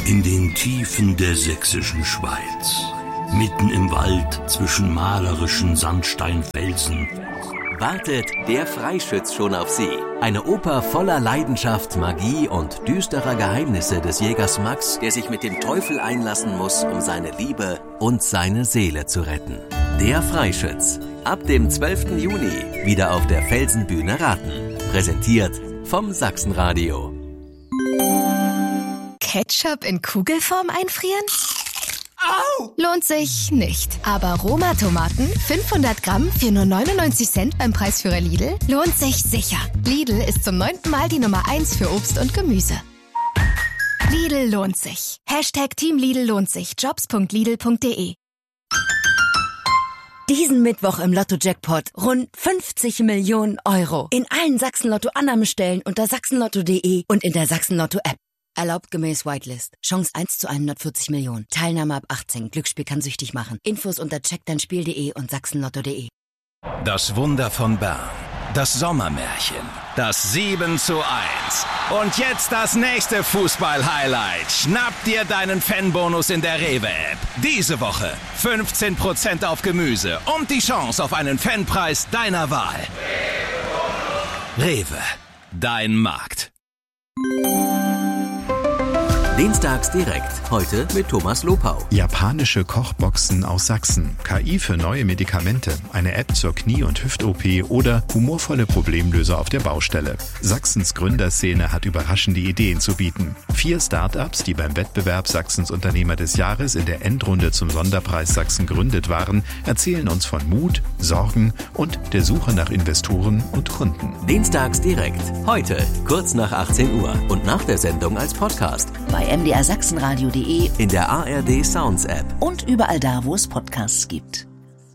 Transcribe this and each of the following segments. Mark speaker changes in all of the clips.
Speaker 1: In den Tiefen der sächsischen Schweiz, mitten im Wald zwischen malerischen Sandsteinfelsen,
Speaker 2: wartet Der Freischütz schon auf Sie. Eine Oper voller Leidenschaft, Magie und düsterer Geheimnisse des Jägers Max, der sich mit dem Teufel einlassen muss, um seine Liebe und seine Seele zu retten. Der Freischütz. Ab dem 12. Juni wieder auf der Felsenbühne Raten. Präsentiert vom Sachsenradio.
Speaker 3: Ketchup in Kugelform einfrieren?
Speaker 4: Au!
Speaker 3: Lohnt sich nicht. Aber Roma-Tomaten, 500 Gramm für nur 99 Cent beim Preisführer Lidl, lohnt sich sicher. Lidl ist zum 9. Mal die Nummer 1 für Obst und Gemüse. Lidl lohnt sich. #Team Lidl lohnt sich. Jobs.lidl.de.
Speaker 5: Diesen Mittwoch im Lotto-Jackpot rund 50 Millionen Euro. In allen Sachsen-Lotto-Annahmestellen unter sachsenlotto.de und in der Sachsen-Lotto-App. Erlaubt gemäß Whitelist. Chance 1 zu 140 Millionen. Teilnahme ab 18. Glücksspiel kann süchtig machen. Infos unter checkdeinspiel.de und sachsenlotto.de.
Speaker 6: Das Wunder von Bern. Das Sommermärchen. Das 7:1. Und jetzt das nächste Fußball-Highlight. Schnapp dir deinen Fanbonus in der Rewe-App. Diese Woche 15% auf Gemüse und die Chance auf einen Fanpreis deiner Wahl. Rewe. Dein Markt.
Speaker 2: Dienstags direkt. Heute mit Thomas Lopau.
Speaker 7: Japanische Kochboxen aus Sachsen. KI für neue Medikamente. Eine App zur Knie- und Hüft-OP oder humorvolle Problemlöser auf der Baustelle. Sachsens Gründerszene hat überraschende Ideen zu bieten. 4 Start-ups, die beim Wettbewerb Sachsens Unternehmer des Jahres in der Endrunde zum Sonderpreis Sachsen gegründet waren, erzählen uns von Mut, Sorgen und der Suche nach Investoren und Kunden.
Speaker 2: Dienstags direkt. Heute, kurz nach 18 Uhr und nach der Sendung als Podcast.
Speaker 5: Bei mdrsachsenradio.de,
Speaker 2: in der ARD Sounds App
Speaker 5: und überall da, wo es Podcasts gibt.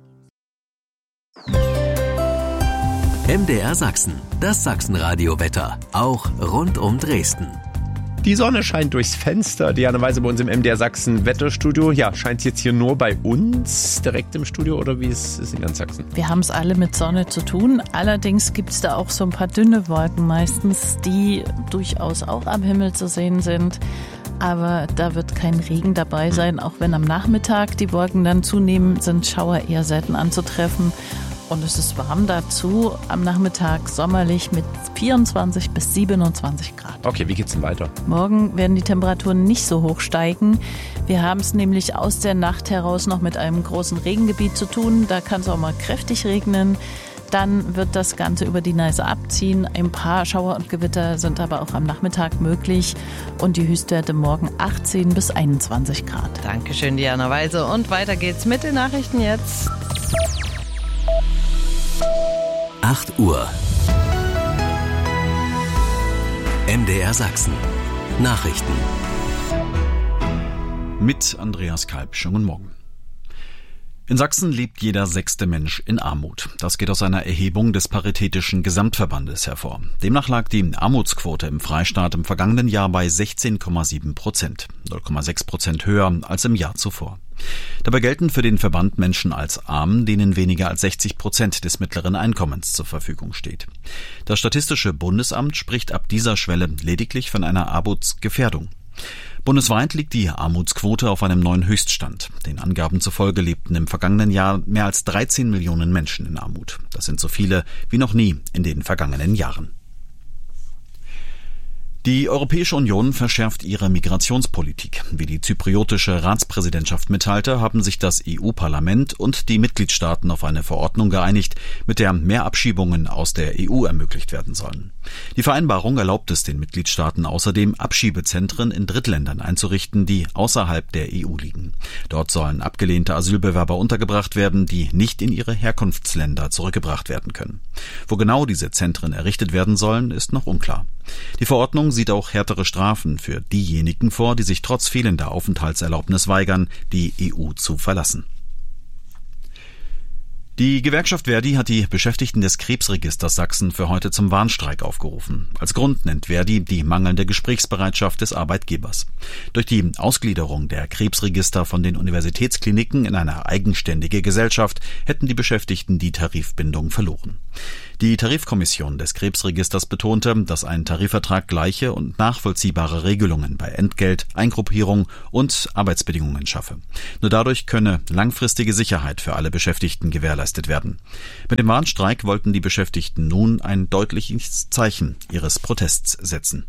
Speaker 2: MDR Sachsen, das Sachsenradio-Wetter, auch rund um Dresden.
Speaker 8: Die Sonne scheint durchs Fenster. Diana Weise bei uns im MDR Sachsen Wetterstudio. Ja, scheint es jetzt hier nur bei uns direkt im Studio oder wie ist es in ganz Sachsen?
Speaker 9: Wir haben es alle mit Sonne zu tun. Allerdings gibt es da auch so ein paar dünne Wolken meistens, die durchaus auch am Himmel zu sehen sind. Aber da wird kein Regen dabei sein, auch wenn am Nachmittag die Wolken dann zunehmen, sind Schauer eher selten anzutreffen. Und es ist warm dazu, am Nachmittag sommerlich mit 24 bis 27 Grad.
Speaker 8: Okay, wie geht's denn weiter?
Speaker 9: Morgen werden die Temperaturen nicht so hoch steigen. Wir haben es nämlich aus der Nacht heraus noch mit einem großen Regengebiet zu tun. Da kann es auch mal kräftig regnen. Dann wird das Ganze über die Neiße abziehen. Ein paar Schauer und Gewitter sind aber auch am Nachmittag möglich. Und die Höchstwerte morgen 18 bis 21 Grad.
Speaker 4: Dankeschön, Diana Weise. Und weiter geht's mit den Nachrichten jetzt.
Speaker 2: 8 Uhr. MDR Sachsen. Nachrichten.
Speaker 10: Mit Andreas Kalb. Schönen guten Morgen. In Sachsen lebt jeder 6. Mensch in Armut. Das geht aus einer Erhebung des Paritätischen Gesamtverbandes hervor. Demnach lag die Armutsquote im Freistaat im vergangenen Jahr bei 16,7%, 0,6% höher als im Jahr zuvor. Dabei gelten für den Verband Menschen als arm, denen weniger als 60% des mittleren Einkommens zur Verfügung steht. Das Statistische Bundesamt spricht ab dieser Schwelle lediglich von einer Armutsgefährdung. Bundesweit liegt die Armutsquote auf einem neuen Höchststand. Den Angaben zufolge lebten im vergangenen Jahr mehr als 13 Millionen Menschen in Armut. Das sind so viele wie noch nie in den vergangenen Jahren. Die Europäische Union verschärft ihre Migrationspolitik. Wie die zypriotische Ratspräsidentschaft mitteilte, haben sich das EU-Parlament und die Mitgliedstaaten auf eine Verordnung geeinigt, mit der mehr Abschiebungen aus der EU ermöglicht werden sollen. Die Vereinbarung erlaubt es den Mitgliedstaaten außerdem, Abschiebezentren in Drittländern einzurichten, die außerhalb der EU liegen. Dort sollen abgelehnte Asylbewerber untergebracht werden, die nicht in ihre Herkunftsländer zurückgebracht werden können. Wo genau diese Zentren errichtet werden sollen, ist noch unklar. Die Verordnung sieht auch härtere Strafen für diejenigen vor, die sich trotz fehlender Aufenthaltserlaubnis weigern, die EU zu verlassen. Die Gewerkschaft Verdi hat die Beschäftigten des Krebsregisters Sachsen für heute zum Warnstreik aufgerufen. Als Grund nennt Verdi die mangelnde Gesprächsbereitschaft des Arbeitgebers. Durch die Ausgliederung der Krebsregister von den Universitätskliniken in eine eigenständige Gesellschaft hätten die Beschäftigten die Tarifbindung verloren. Die Tarifkommission des Krebsregisters betonte, dass ein Tarifvertrag gleiche und nachvollziehbare Regelungen bei Entgelt, Eingruppierung und Arbeitsbedingungen schaffe. Nur dadurch könne langfristige Sicherheit für alle Beschäftigten gewährleistet werden. Mit dem Warnstreik wollten die Beschäftigten nun ein deutliches Zeichen ihres Protests setzen.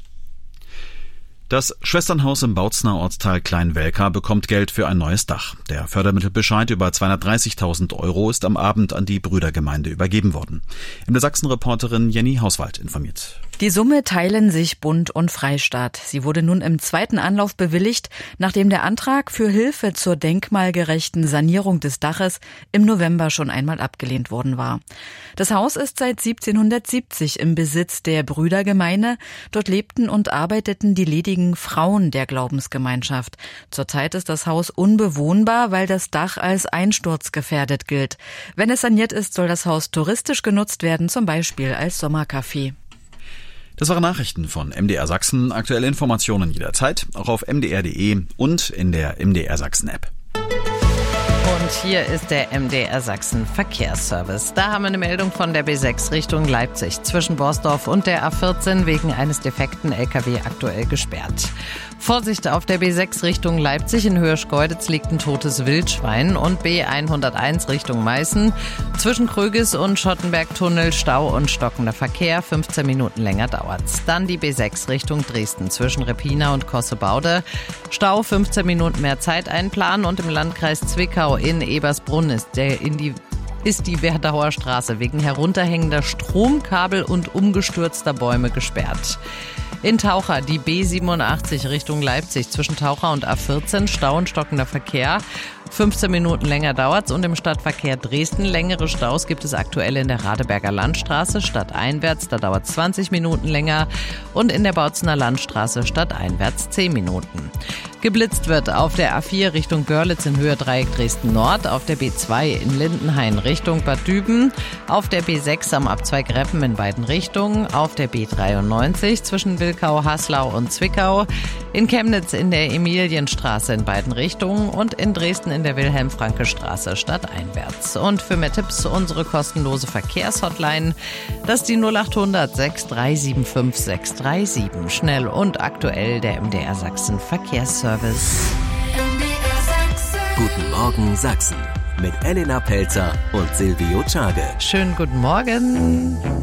Speaker 10: Das Schwesternhaus im Bautzner Ortsteil Kleinwelka bekommt Geld für ein neues Dach. Der Fördermittelbescheid über 230.000 € ist am Abend an die Brüdergemeinde übergeben worden. MDR Sachsen-Reporterin Jenny Hauswald informiert.
Speaker 11: Die Summe teilen sich Bund und Freistaat. Sie wurde nun im zweiten Anlauf bewilligt, nachdem der Antrag für Hilfe zur denkmalgerechten Sanierung des Daches im November schon einmal abgelehnt worden war. Das Haus ist seit 1770 im Besitz der Brüdergemeinde. Dort lebten und arbeiteten die ledigen Frauen der Glaubensgemeinschaft. Zurzeit ist das Haus unbewohnbar, weil das Dach als einsturzgefährdet gilt. Wenn es saniert ist, soll das Haus touristisch genutzt werden, zum Beispiel als Sommercafé.
Speaker 10: Das waren Nachrichten von MDR Sachsen. Aktuelle Informationen jederzeit, auch auf mdr.de und in der MDR Sachsen App.
Speaker 4: Und hier ist der MDR Sachsen Verkehrsservice. Da haben wir eine Meldung von der B6 Richtung Leipzig. Zwischen Borsdorf und der A14 wegen eines defekten LKW aktuell gesperrt. Vorsicht auf der B6 Richtung Leipzig. In Höhe-Schkeuditz liegt ein totes Wildschwein. Und B101 Richtung Meißen. Zwischen Krögis und Schottenberg-Tunnel Stau und stockender Verkehr. 15 Minuten länger dauert's. Dann die B6 Richtung Dresden. Zwischen Repina und Kossebaude. Stau, 15 Minuten mehr Zeit einplanen. Und im Landkreis Zwickau in Ebersbrunn ist die Werdauer Straße wegen herunterhängender Stromkabel und umgestürzter Bäume gesperrt. In Taucher die B87 Richtung Leipzig zwischen Taucher und A14 Stau und stockender Verkehr. 15 Minuten länger dauert's und im Stadtverkehr Dresden längere Staus gibt es aktuell in der Radeberger Landstraße stadteinwärts, da dauert's 20 Minuten länger und in der Bautzener Landstraße stadteinwärts 10 Minuten. Geblitzt wird auf der A4 Richtung Görlitz in Höhe Dreieck Dresden Nord, auf der B2 in Lindenhain Richtung Bad Düben, auf der B6 am Abzweig Reppen in beiden Richtungen, auf der B93 zwischen Wilkau, Haslau und Zwickau, in Chemnitz in der Emilienstraße in beiden Richtungen und in Dresden in der Wilhelm-Franke-Straße stadteinwärts. Und für mehr Tipps unsere kostenlose Verkehrshotline, das ist die 0800 6375 637. Schnell und aktuell der MDR Sachsen Verkehrsservice.
Speaker 2: Guten Morgen Sachsen mit Elena Pelzer und Silvio Czage.
Speaker 4: Schönen guten Morgen.